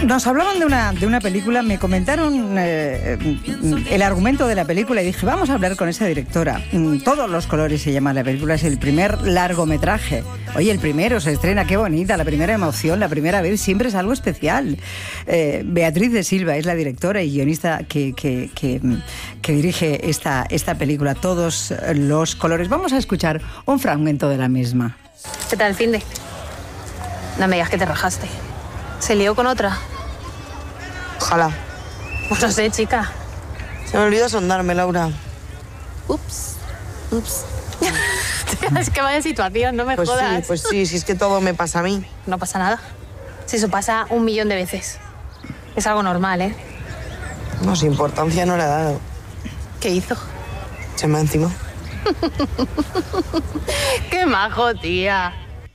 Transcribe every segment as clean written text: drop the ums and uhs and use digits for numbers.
Nos hablaban de una película, me comentaron el argumento de la película y dije, vamos a hablar con esa directora. Todos los colores se llama la película, es el primer largometraje. Oye, el primero se estrena, qué bonita, la primera emoción, la primera vez, siempre es algo especial. Beatriz de Silva es la directora y guionista que dirige esta película, Todos los colores. Vamos a escuchar un fragmento de la misma. ¿Qué tal el finde? No me digas que te rajaste. ¿Se lió con otra? Ojalá. Pues no sé, chica. Se me olvidó sondarme, Laura. Ups. Es que vaya situación, no me jodas. Pues sí, si es que todo me pasa a mí. No pasa nada. Si eso pasa 1.000.000 de veces. Es algo normal, ¿eh? No, sin importancia no le ha dado. ¿Qué hizo? Se me encima. ¡Qué majo, tía!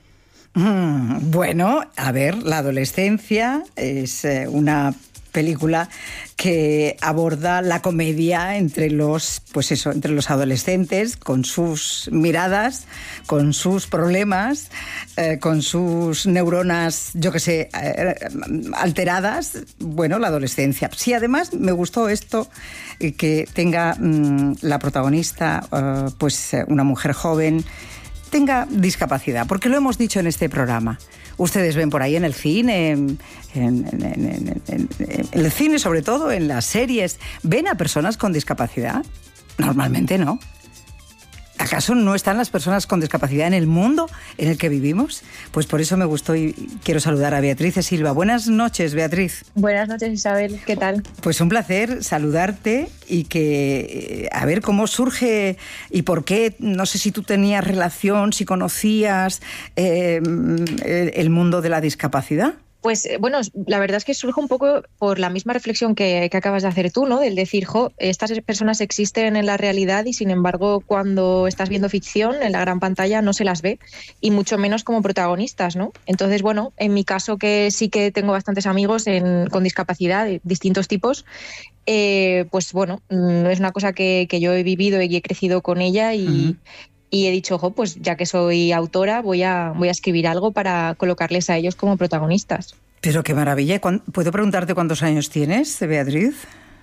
Bueno, a ver, la adolescencia es una película que aborda la comedia entre los adolescentes, con sus miradas, con sus problemas, con sus neuronas, yo qué sé, alteradas. Bueno, la adolescencia. Sí, además me gustó esto, que tenga la protagonista, una mujer joven, tenga discapacidad, porque lo hemos dicho en este programa. Ustedes ven por ahí en el cine, en el cine sobre todo, en las series, ¿ven a personas con discapacidad? Normalmente no. ¿Acaso no están las personas con discapacidad en el mundo en el que vivimos? Pues por eso me gustó y quiero saludar a Beatriz de Silva. Buenas noches, Beatriz. Buenas noches, Isabel. ¿Qué tal? Pues un placer saludarte y que a ver cómo surge y por qué, no sé si tú tenías relación, si conocías el mundo de la discapacidad. Pues bueno, la verdad es que surge un poco por la misma reflexión que acabas de hacer tú, ¿no? Del decir, estas personas existen en la realidad y sin embargo cuando estás viendo ficción en la gran pantalla no se las ve y mucho menos como protagonistas, ¿no? Entonces, bueno, en mi caso que sí que tengo bastantes amigos con discapacidad de distintos tipos, pues bueno, es una cosa que yo he vivido y he crecido con ella y... Y he dicho, pues ya que soy autora, voy a escribir algo para colocarles a ellos como protagonistas. Pero qué maravilla. ¿Puedo preguntarte cuántos años tienes, Beatriz?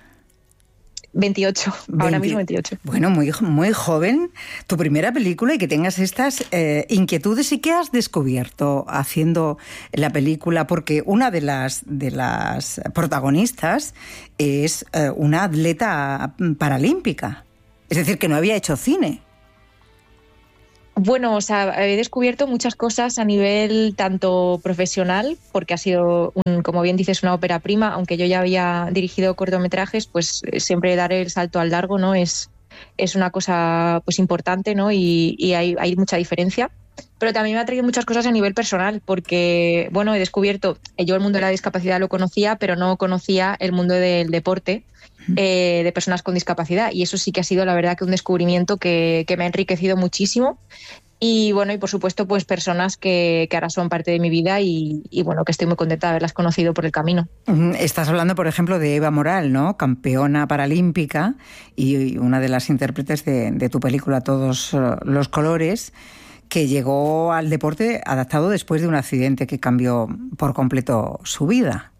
28, ahora mismo 28. Bueno, muy joven. Tu primera película y que tengas estas inquietudes. ¿Y qué has descubierto haciendo la película? Porque una de las protagonistas es una atleta paralímpica. Es decir, que no había hecho cine. Bueno, o sea, he descubierto muchas cosas a nivel tanto profesional, porque ha sido, como bien dices, una ópera prima, aunque yo ya había dirigido cortometrajes, pues siempre dar el salto al largo, ¿no? Es una cosa pues importante, ¿no? Y hay mucha diferencia. Pero también me ha traído muchas cosas a nivel personal, porque, bueno, he descubierto, yo el mundo de la discapacidad lo conocía, pero no conocía el mundo del deporte de personas con discapacidad. Y eso sí que ha sido, la verdad, que un descubrimiento que me ha enriquecido muchísimo. Y bueno, y por supuesto, pues personas que ahora son parte de mi vida y bueno, que estoy muy contenta de haberlas conocido por el camino. Estás hablando, por ejemplo, de Eva Moral, ¿no? Campeona paralímpica y una de las intérpretes de tu película Todos los colores, que llegó al deporte adaptado después de un accidente que cambió por completo su vida.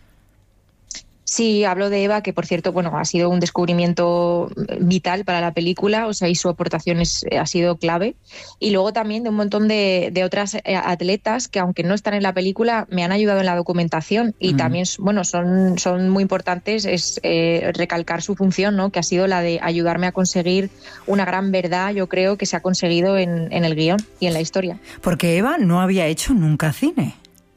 Sí, hablo de Eva, que por cierto, bueno, ha sido un descubrimiento vital para la película, o sea, y su aportación ha sido clave. Y luego también de un montón de otras atletas que, aunque no están en la película, me han ayudado en la documentación y también, bueno, son muy importantes, es recalcar su función, ¿no? Que ha sido la de ayudarme a conseguir una gran verdad, yo creo, que se ha conseguido en el guión y en la historia. Porque Eva no había hecho nunca cine.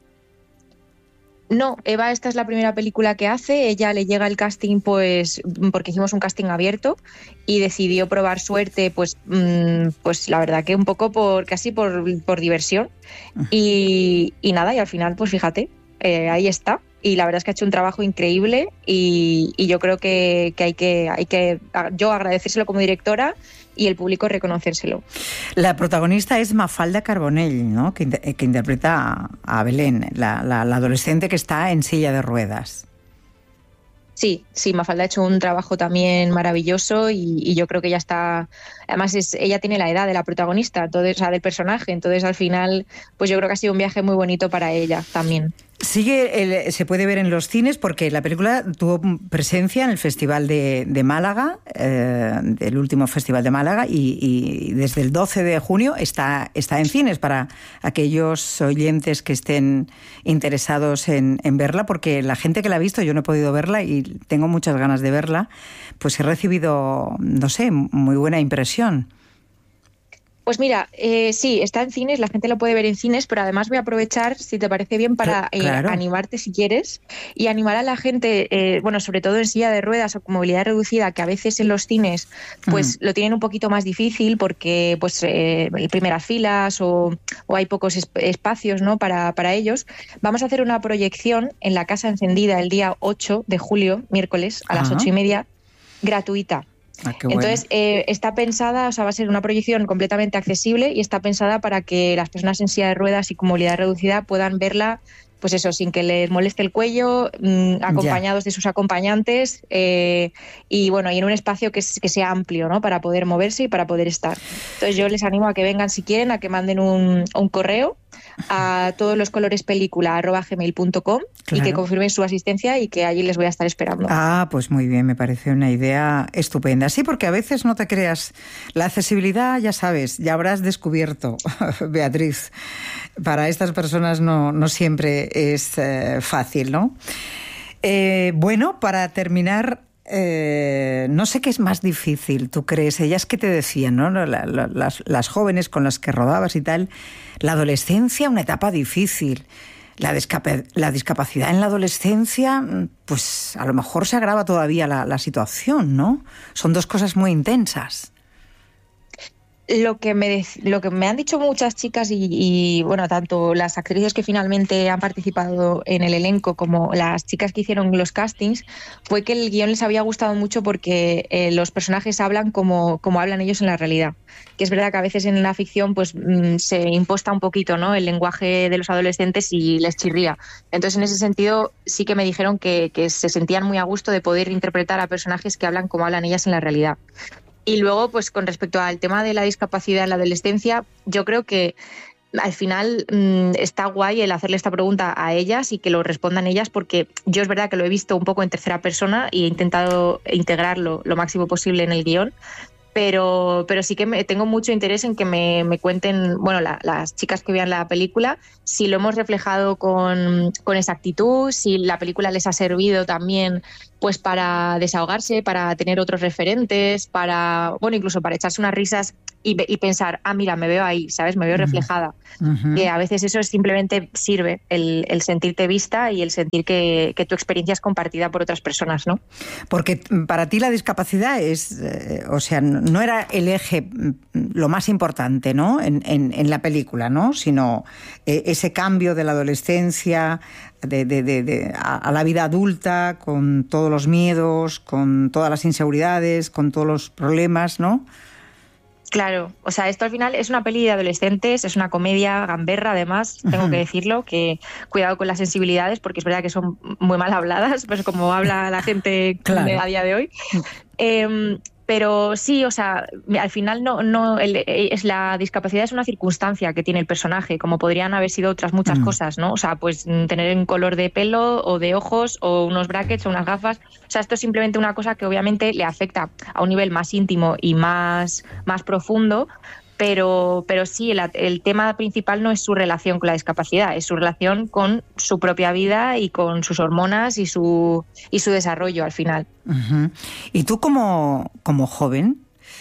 No, Eva, esta es la primera película que hace. Ella le llega el casting pues porque hicimos un casting abierto y decidió probar suerte pues la verdad que un poco casi por diversión y nada, y al final pues fíjate, ahí está. Y la verdad es que ha hecho un trabajo increíble y yo creo que hay que yo agradecérselo como directora y el público reconocérselo. La protagonista es Mafalda Carbonell, ¿no? que interpreta a Belén, la adolescente que está en silla de ruedas. Sí, Mafalda ha hecho un trabajo también maravilloso y yo creo que ella está... Además, ella tiene la edad de la protagonista, entonces, o sea, del personaje, entonces al final, pues yo creo que ha sido un viaje muy bonito para ella también. Se puede ver en los cines porque la película tuvo presencia en el Festival de Málaga, del último Festival de Málaga, y desde el 12 de junio está en cines para aquellos oyentes que estén interesados en verla, porque la gente que la ha visto, yo no he podido verla y tengo muchas ganas de verla, pues he recibido, no sé, muy buena impresión. Pues mira, sí, está en cines, la gente lo puede ver en cines, pero además voy a aprovechar, si te parece bien, para claro. animarte si quieres y animar a la gente, bueno, sobre todo en silla de ruedas o con movilidad reducida, que a veces en los cines pues lo tienen un poquito más difícil porque pues primeras filas o hay pocos espacios, ¿no? para ellos. Vamos a hacer una proyección en la Casa Encendida el día 8 de julio, miércoles, a las 8:30, gratuita. Qué bueno. Entonces, está pensada, o sea, va a ser una proyección completamente accesible y está pensada para que las personas en silla de ruedas y con movilidad reducida puedan verla, pues eso, sin que les moleste el cuello, acompañados de sus acompañantes y bueno, y en un espacio que sea amplio, ¿no? Para poder moverse y para poder estar. Entonces, yo les animo a que vengan si quieren, a que manden un correo a todosloscolorespelicula@gmail.com y que confirmen su asistencia y que allí les voy a estar esperando. Pues muy bien, me parece una idea estupenda. Sí, porque a veces no te creas, la accesibilidad, ya sabes, ya habrás descubierto, Beatriz, para estas personas no siempre es fácil, ¿no? Bueno, para terminar, no sé qué es más difícil, ¿tú crees? Ellas que te decían, ¿no? Las jóvenes con las que rodabas y tal, la adolescencia, una etapa difícil. La discapacidad en la adolescencia, pues a lo mejor se agrava todavía la situación, ¿no? Son dos cosas muy intensas. Lo que me han dicho muchas chicas y bueno, tanto las actrices que finalmente han participado en el elenco como las chicas que hicieron los castings, fue que el guión les había gustado mucho porque los personajes hablan como hablan ellos en la realidad. Que es verdad que a veces en la ficción pues se imposta un poquito, ¿no? El lenguaje de los adolescentes y les chirría. Entonces, en ese sentido, sí que me dijeron que se sentían muy a gusto de poder interpretar a personajes que hablan como hablan ellas en la realidad. Y luego, pues con respecto al tema de la discapacidad en la adolescencia, yo creo que al final está guay el hacerle esta pregunta a ellas y que lo respondan ellas, porque yo es verdad que lo he visto un poco en tercera persona y he intentado integrarlo lo máximo posible en el guión. Pero sí que tengo mucho interés en que me cuenten, bueno, las chicas que vean la película, si lo hemos reflejado con exactitud, si la película les ha servido también pues para desahogarse, para tener otros referentes, bueno, incluso para echarse unas risas y pensar, mira, me veo ahí, ¿sabes? Me veo reflejada. Que a veces eso simplemente sirve, el sentirte vista y el sentir que tu experiencia es compartida por otras personas, ¿no? Porque para ti la discapacidad es, o sea, no era el eje lo más importante, ¿no? En la película, ¿no? Sino ese cambio de la adolescencia a la vida adulta, con todos los miedos, con todas las inseguridades, con todos los problemas, ¿no? Claro, o sea, esto al final es una peli de adolescentes, es una comedia gamberra, además, tengo que decirlo, que cuidado con las sensibilidades, porque es verdad que son muy mal habladas, pues como habla la gente claro. A día de hoy. Pero sí, o sea, al final la discapacidad es una circunstancia que tiene el personaje, como podrían haber sido otras muchas cosas, ¿no? O sea, pues tener un color de pelo o de ojos o unos brackets o unas gafas. O sea, esto es simplemente una cosa que obviamente le afecta a un nivel más íntimo y más profundo. Pero sí, el tema principal no es su relación con la discapacidad, es su relación con su propia vida y con sus hormonas y su desarrollo al final. Uh-huh. Y tú como joven,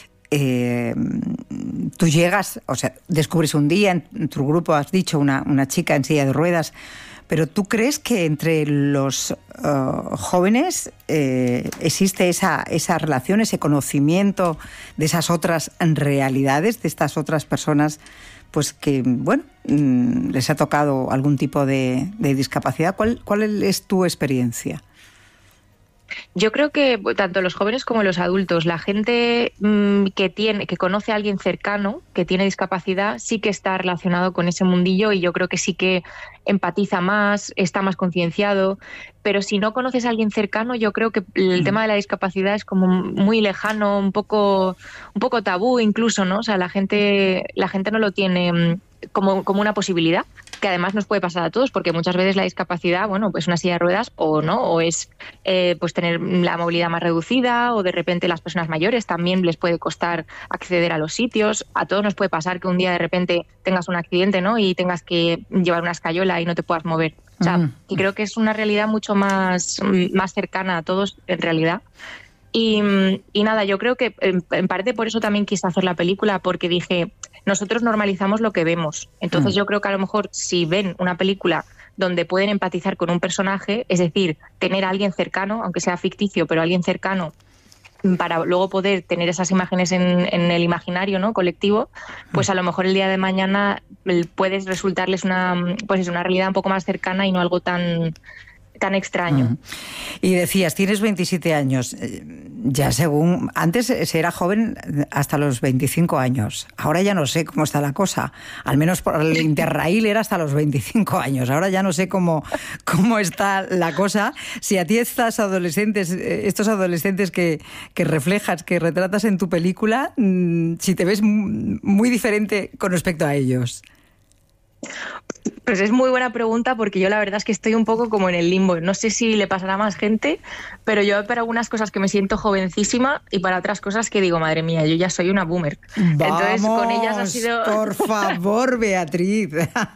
tú llegas, o sea, descubres un día en tu grupo, has dicho, una chica en silla de ruedas, pero ¿tú crees que entre los jóvenes existe esa relación, ese conocimiento de esas otras realidades, de estas otras personas pues que, bueno, les ha tocado algún tipo de discapacidad? ¿Cuál es tu experiencia? Yo creo que tanto los jóvenes como los adultos, la gente que conoce a alguien cercano que tiene discapacidad, sí que está relacionado con ese mundillo y yo creo que sí que empatiza más, está más concienciado. Pero si no conoces a alguien cercano, yo creo que el tema de la discapacidad es como muy lejano, un poco tabú incluso, ¿no? O sea, la gente no lo tiene como una posibilidad, que además nos puede pasar a todos, porque muchas veces la discapacidad, bueno, pues una silla de ruedas o no, o es pues tener la movilidad más reducida, o de repente las personas mayores también les puede costar acceder a los sitios. A todos nos puede pasar que un día de repente tengas un accidente, ¿no? Y tengas que llevar una escayola y no te puedas mover. O sea, que creo que es una realidad mucho más cercana a todos en realidad. Y nada, yo creo que en parte por eso también quise hacer la película, porque dije, nosotros normalizamos lo que vemos. Entonces yo creo que a lo mejor si ven una película donde pueden empatizar con un personaje, es decir, tener a alguien cercano, aunque sea ficticio, pero alguien cercano, para luego poder tener esas imágenes en el imaginario, ¿no?, colectivo, pues a lo mejor el día de mañana puede resultarles una realidad un poco más cercana y no algo tan extraño. Y decías, tienes 27 años. Ya según... Antes se era joven hasta los 25 años. Ahora ya no sé cómo está la cosa. Al menos por el Interrail era hasta los 25 años. Ahora ya no sé cómo está la cosa. Si a ti estos adolescentes que reflejas, que retratas en tu película, si te ves muy diferente con respecto a ellos. Pues es muy buena pregunta, porque yo la verdad es que estoy un poco como en el limbo. No sé si le pasará a más gente, pero yo para algunas cosas que me siento jovencísima y para otras cosas que digo, madre mía, yo ya soy una boomer. Vamos, entonces con ellas ha sido... por favor, Beatriz.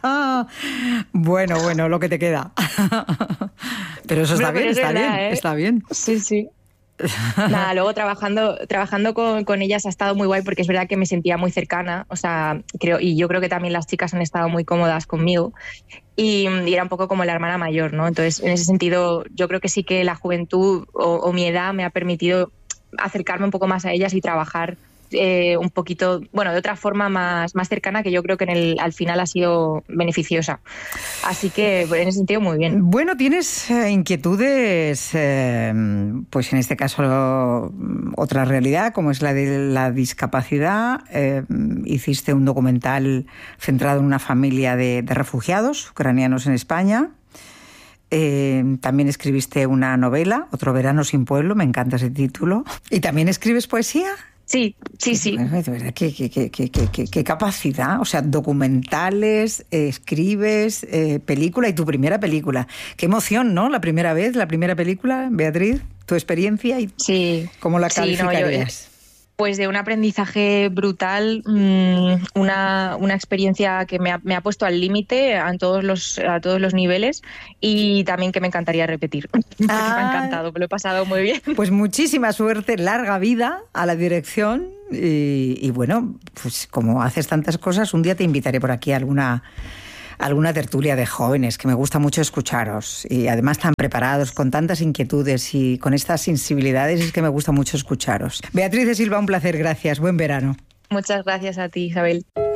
Bueno, lo que te queda. Pero eso está bien, está bien. Sí. Nada, luego trabajando con ellas ha estado muy guay, porque es verdad que me sentía muy cercana, o sea, yo creo que también las chicas han estado muy cómodas conmigo y era un poco como la hermana mayor, ¿no? Entonces, en ese sentido, yo creo que sí que la juventud o mi edad me ha permitido acercarme un poco más a ellas y trabajar un poquito, bueno, de otra forma más cercana, que yo creo que al final ha sido beneficiosa. Así que en ese sentido muy bien. Bueno, tienes inquietudes, pues en este caso otra realidad, como es la de la discapacidad. Hiciste un documental centrado en una familia de refugiados ucranianos en España. También escribiste una novela, Otro verano sin pueblo, me encanta ese título. ¿Y también escribes poesía? Sí. De verdad, qué capacidad. O sea, documentales, escribes, película, y tu primera película. Qué emoción, ¿no? La primera película, Beatriz, tu experiencia y cómo la calificarías. Pues de un aprendizaje brutal, una experiencia que me ha puesto al límite a todos los niveles, y también que me encantaría repetir. Porque me ha encantado, me lo he pasado muy bien. Pues muchísima suerte, larga vida a la dirección y bueno, pues como haces tantas cosas, un día te invitaré por aquí a alguna tertulia de jóvenes, que me gusta mucho escucharos, y además tan preparados, con tantas inquietudes y con estas sensibilidades, es que me gusta mucho escucharos. Beatriz de Silva, un placer, gracias, buen verano. Muchas gracias a ti, Isabel.